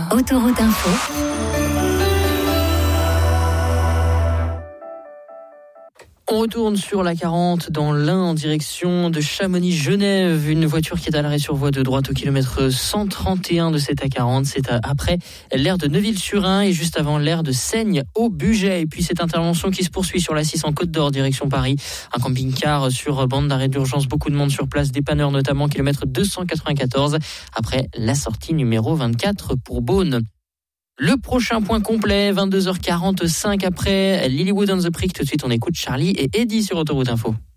Autoroute Info. On retourne sur la 40 dans l'Ain en direction de Chamonix-Genève. Une voiture qui est à l'arrêt sur voie de droite au kilomètre 131 de cette A40. C'est après l'aire de Neuville-sur-Ain et juste avant l'aire de Seigne-au-Bugey. Et puis cette intervention qui se poursuit sur la 6 en Côte d'Or, direction Paris. Un camping-car sur bande d'arrêt d'urgence. Beaucoup de monde sur place, dépanneurs notamment, kilomètre 294. Après la sortie numéro 24 pour Beaune. Le prochain point complet, 22h45 après Lilywood on the Prick. Tout de suite, on écoute Charlie et Eddie sur Autoroute Info.